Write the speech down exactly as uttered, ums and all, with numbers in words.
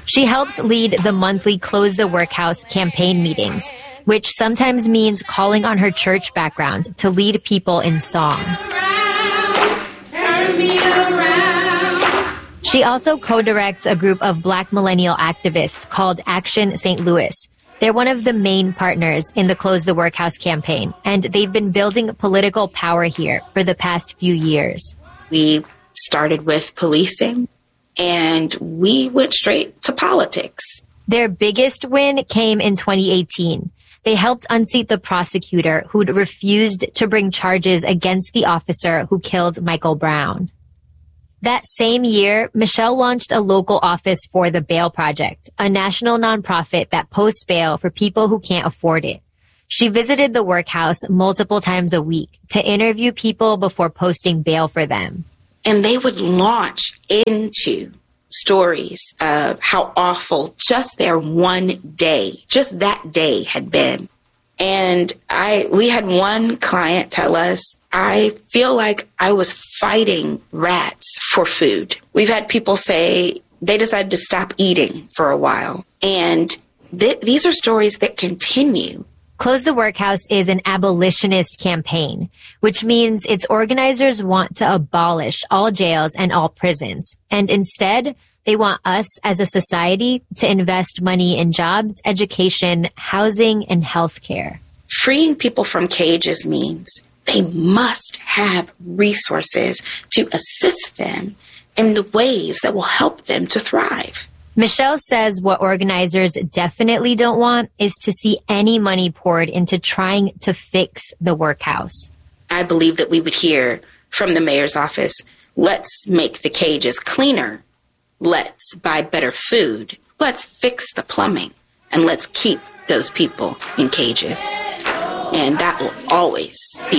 She helps lead the monthly Close the Workhouse campaign meetings, which sometimes means calling on her church background to lead people in song. Turn me around. She also co-directs a group of Black millennial activists called Action Saint Louis. They're one of the main partners in the Close the Workhouse campaign, and they've been building political power here for the past few years. We started with policing, and we went straight to politics. Their biggest win came in twenty eighteen. They helped unseat the prosecutor who'd refused to bring charges against the officer who killed Michael Brown. That same year, Michelle launched a local office for the Bail Project, a national nonprofit that posts bail for people who can't afford it. She visited the workhouse multiple times a week to interview people before posting bail for them. And they would launch into stories of how awful just their one day, just that day had been. And I, we had one client tell us, I feel like I was fighting rats for food. We've had people say they decided to stop eating for a while. And th- these are stories that continue. Close the Workhouse is an abolitionist campaign, which means its organizers want to abolish all jails and all prisons. And instead, they want us as a society to invest money in jobs, education, housing, and healthcare. Freeing people from cages means they must have resources to assist them in the ways that will help them to thrive. Michelle says what organizers definitely don't want is to see any money poured into trying to fix the workhouse. I believe that we would hear from the mayor's office, let's make the cages cleaner. Let's buy better food. Let's fix the plumbing. And let's keep those people in cages. And that will always